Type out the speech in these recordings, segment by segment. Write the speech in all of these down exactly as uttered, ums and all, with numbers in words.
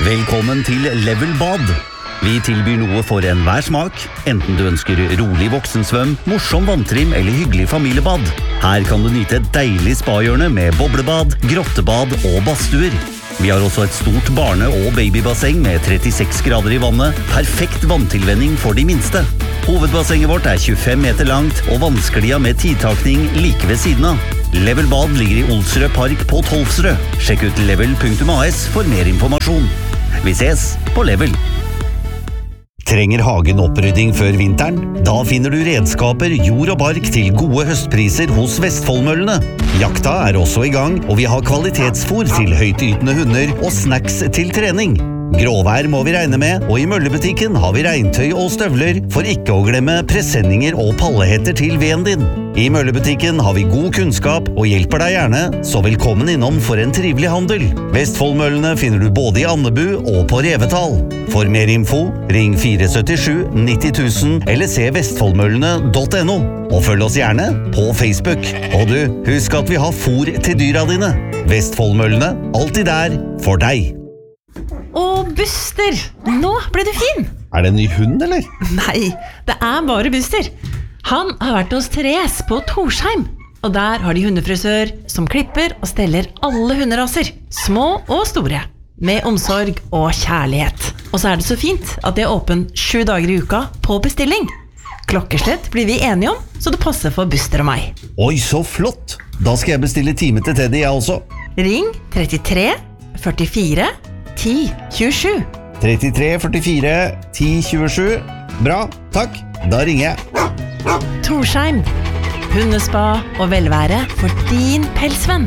Velkommen til Level Bad. Vi tilbyr noe for enhver smak, enten du ønsker rolig voksensvøm, morsom vanntrim eller hyggelig familiebad. Her kan du nyte et deilig spahjørne med boblebad, grottebad og badstuer. Vi har også et stort barne- og babybasseng med trettiseks grader i vannet, perfekt vanntilvenning for de minste. Hovedbassenget vårt er tjuefem meter langt og vannsklia med tidtakning like ved siden av. Level Bad ligger i Olsrød Park på Tolvsrød. Sjekk ut level punktum a s for mer informasjon. Vi ses på Level. Trenger hagen opprydding før vinteren? Da finner du redskaper, jord og bark til gode høstpriser hos Vestfoldmøllene. Jakta er også i gang, og vi har kvalitetsfôr til høytytende hunder og snacks til trening. Gråvær må vi regne med, og i møllebutikken har vi regntøy og støvler, for ikke å glemme presenninger og pallehetter til veden din. I møllebutikken har vi god kunnskap og hjelper deg gjerne, så velkommen innom for en trivelig handel. Vestfoldmøllene finner du både i Andebu og på Revetal. For mer info, ring fire syv sju nitti tusen eller se vestfoldmøllene punktum no. Og følg oss gjerne på Facebook. Og du, husk at vi har fôr til dyra dine. Vestfoldmøllene, alltid der for deg. Å, Buster, nå ble du fin! Er det en ny hund, eller? Nei, det er bare Buster. Han har vært hos Therese på Torsheim, og der har de hundefrisør som klipper og steller alle hunderaser, små og store, med omsorg og kjærlighet. Og så er det så fint at de er åpen sju dager i uka på bestilling. Klokkeslett blir vi enige om, så det passer for Buster og meg. Oi, så flott! Da skal jeg bestille time til Teddy, jeg også. Ring trettitre førtifire ti tjuesju. trettitre førtifire ti tjuesju. Bra, takk. Da ringer jeg. Torsheim. Hundespa og velvære for din pelsvenn.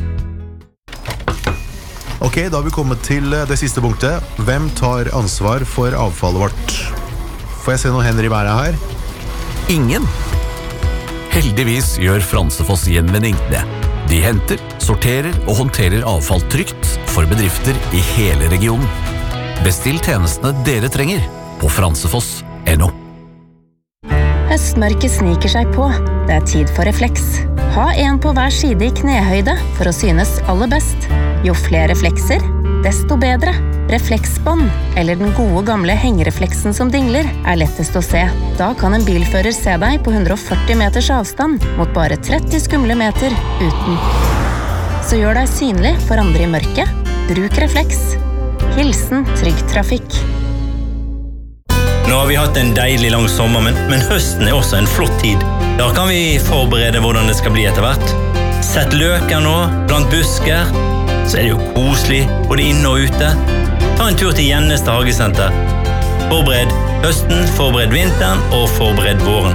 Ok, da har vi kommet til det siste punktet. Hvem tar ansvar for avfallet vårt? Får jeg se noen hender i været her? Ingen. Heldigvis gjør Fransefoss Gjenvinning det. De henter, sorterer og håndterer avfall trygt for bedrifter i hele regionen. Bestill tjenestene dere trenger på fransefoss punktum no. Høstmørket sniker seg på. Det er tid for refleks. Ha en på hver side i knehøyde for å synes aller best. Jo flere reflekser, desto bedre. Refleksbånd, eller den gode gamle hengerefleksen som dingler, er lettest å se. Da kan en bilfører se deg på hundre og førti meters avstand mot bare tretti skumle meter uten. Så gjør deg synlig for andre i mørket. Bruk refleks. Hilsen Trygg Trafikk. Nå har vi hatt en deilig lang sommer, men, men høsten er også en flott tid. Da kan vi forberede hvordan det skal bli etter hvert. Sett løker nå, blant busker, så er det jo koselig, både inne og ute. Ta en tur til Gjennestad hagesenter. Forbered høsten, forbered vinteren og forbered våren.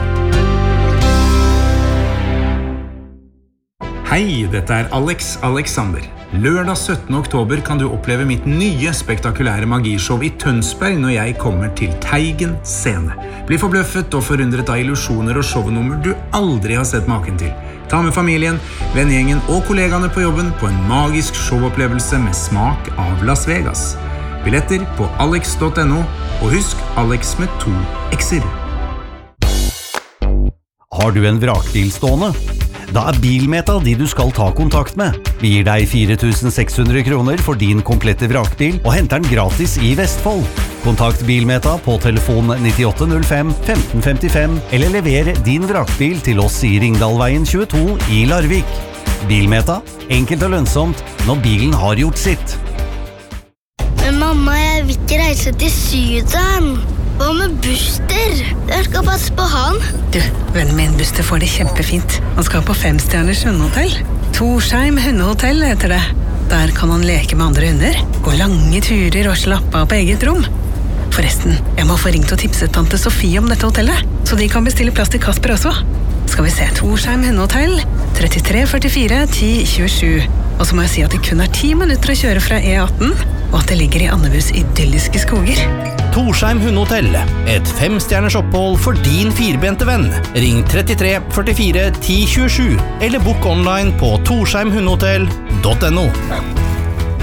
Hei, dette er Alex Alexander. Lørdag syttende oktober kan du oppleve mitt nye spektakulære magishow i Tønsberg når jeg kommer til Teigen scene. Bli forbløffet og forundret av illusjoner og shownummer du aldri har sett maken til. Ta med familien, vennegjengen og kollegaene på jobben på en magisk showopplevelse med smak av Las Vegas. Billetter på alex punktum no, og husk Alex med to x-er. Har du en vrakbil stående? Da er Bilmeta de du skal ta kontakt med. Vi gir deg fire tusen seks hundre kroner for din komplette vrakbil og henter den gratis i Vestfold. Kontakt Bilmeta på telefon nittiåtte null fem femten femtifem eller lever din vrakbil til oss i Ringdalveien tjueto i Larvik. Bilmeta, enkelt og lønnsomt når bilen har gjort sitt. Men mamma, jeg vil ikke reise til Syden. Hva med Buster? Jeg skal passe på han. Du, vennen min Buster får det kjempefint. Han skal på femstjerners hundehotell. Torsheim hundehotell heter det. Der kan han leke med andre hunder, gå lange turer og slappe av på eget rom. Forresten, jeg må få ringt og tipset tante Sofie om dette hotellet, så de kan bestille plass til Kasper også. Skal vi se, Torsheim hundehotell, trettitre førtifire ti tjuesju. Og så må jeg si at det kun er ti minutter å kjøre fra E atten, og at det ligger i Andebus idylliske skoger. Torsheim hundehotell, et femstjerners opphold for din firbente venn. Ring trettitre førtifire ti tjuesju, eller book online på torsheim hundehotell punktum no.